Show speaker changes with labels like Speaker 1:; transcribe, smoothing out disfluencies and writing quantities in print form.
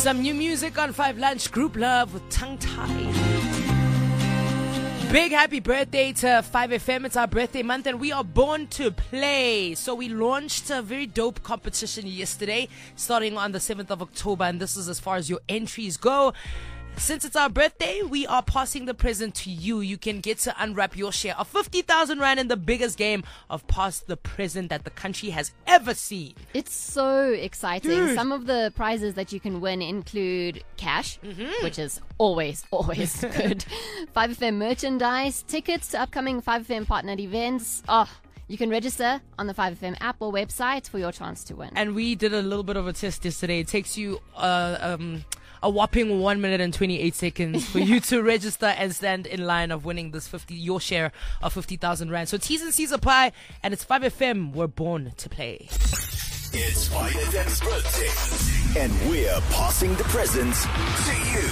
Speaker 1: Some new music on 5 Lunch, Group Love with Tongue Tied. Big happy birthday to 5FM. It's our birthday month and we are born to play. So we launched a very dope competition yesterday, starting on the 7th of October. And this is as far as your entries go. Since it's our birthday, we are passing the present to you. You can get to unwrap your share of 50,000 Rand in the biggest game of Pass the Present that the country has ever seen.
Speaker 2: It's so exciting.
Speaker 1: Dude.
Speaker 2: Some of the prizes that you can win include cash, which is always good. 5FM merchandise, tickets to upcoming 5FM partnered events. You can register on the 5FM app or website for your chance to win.
Speaker 1: And we did a little bit of a test yesterday. It takes you a whopping 1 minute and 28 seconds for you to register and stand in line of winning this your share of 50,000 Rand. So T's and C's apply, and it's 5FM. We're born to play.
Speaker 3: It's 5FM's birthday, and we're passing the presents to you.